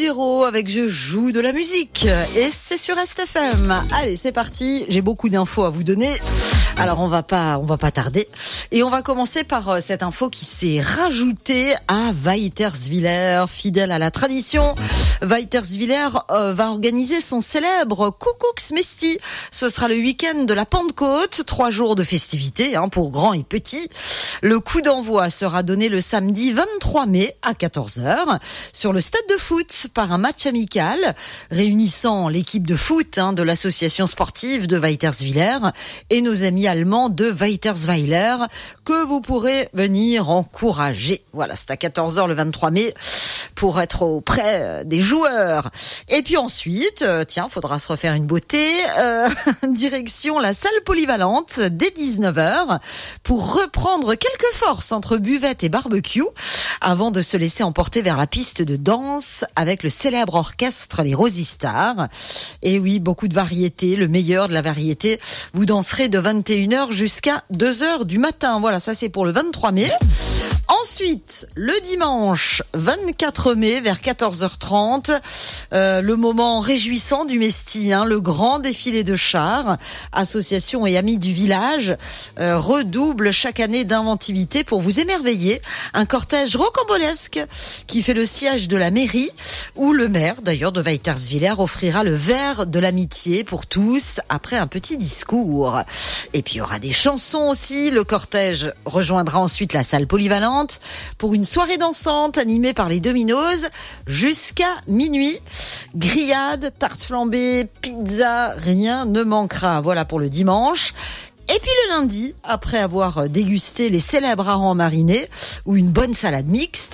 Giraud avec Je joue de la musique et c'est sur STFM. Allez, c'est parti. J'ai beaucoup d'infos à vous donner. Alors on va pas tarder et on va commencer par cette info qui s'est rajoutée à Weiterswiller, fidèle à la tradition. Weiterswiller va organiser son célèbre Kuckucksmestie. Ce sera le week-end de la Pentecôte, 3 jours de festivités pour grands et petits. Le coup d'envoi sera donné le samedi 23 mai à 14h sur le stade de foot par un match amical réunissant l'équipe de foot de l'association sportive de Weiterswiller et nos amis allemands de Weitersweiler que vous pourrez venir encourager. Voilà, c'est à 14h le 23 mai pour être auprès des joueurs. Et puis ensuite, faudra se refaire une beauté, direction la salle polyvalente dès 19h pour reprendre quelques forces entre buvette et barbecue avant de se laisser emporter vers la piste de danse avec le célèbre orchestre les Rosy Stars. Et oui, beaucoup de variétés, le meilleur de la variété. Vous danserez de 21h jusqu'à 2h du matin. Voilà, ça c'est pour le 23 mai. Ensuite, le dimanche 24 mai vers 14h30, le moment réjouissant du Mesti, le grand défilé de chars. Association et amis du village redouble chaque année d'inventivité pour vous émerveiller. Un cortège rocambolesque qui fait le siège de la mairie où le maire d'ailleurs de Weiterswiller offrira le verre de l'amitié pour tous après un petit discours. Et puis il y aura des chansons aussi. Le cortège rejoindra ensuite la salle polyvalente pour une soirée dansante animée par les Dominos jusqu'à minuit. Grillades, tartes flambées, pizza, rien ne manquera. Voilà pour le dimanche. Et puis le lundi, après avoir dégusté les célèbres harengs marinés ou une bonne salade mixte,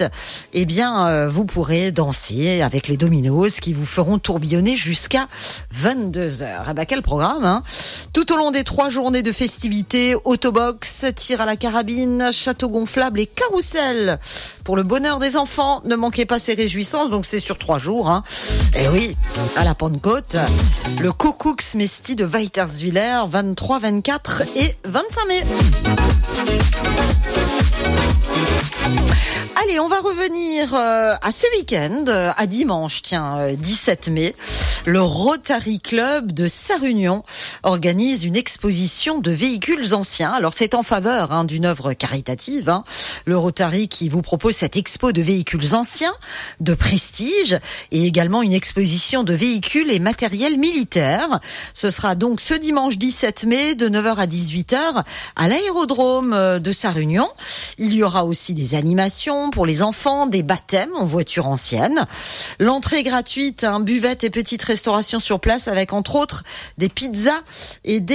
vous pourrez danser avec les Dominos qui vous feront tourbillonner jusqu'à 22h. Quel programme, Tout au long des 3 journées de festivités, autobox, tir à la carabine, château gonflable et carrousel. Pour le bonheur des enfants, ne manquez pas ces réjouissances, donc c'est sur 3 jours. Et oui, à la Pentecôte, le Kuckucksmestie de Weiterswiller, 23, 24 et 25 mai. Allez, on va revenir à ce week-end, à dimanche, 17 mai. Le Rotary Club de Sarre-Union organise une exposition de véhicules anciens. Alors c'est en faveur d'une œuvre caritative. Le Rotary qui vous propose cette expo de véhicules anciens, de prestige, et également une exposition de véhicules et matériel militaire. Ce sera donc ce dimanche 17 mai de 9h à 18h à l'aérodrome de Sarre-Union. Il y aura aussi des animations pour les enfants, des baptêmes en voiture ancienne. L'entrée est gratuite, buvette et petite restauration sur place avec entre autres des pizzas et des